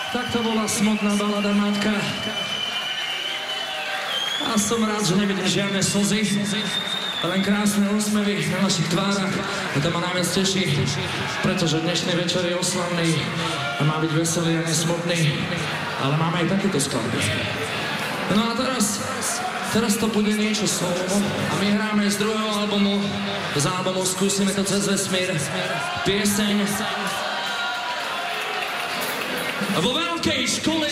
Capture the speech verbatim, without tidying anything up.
Tak to bola smutná balada Matka. A som rád, že nevidím žiadne slzy, len krásne úsmevy na našich tvárach. A to ma najviac teší, pretože dnešný večer je oslavný a má byť veselý a nesmutný. Ale máme aj takéto skladby. No a teraz, teraz to bude niečo solo a my hráme z druhého albumu, z albumu Skúsime to cez vesmír, pieseň vo veľkej škole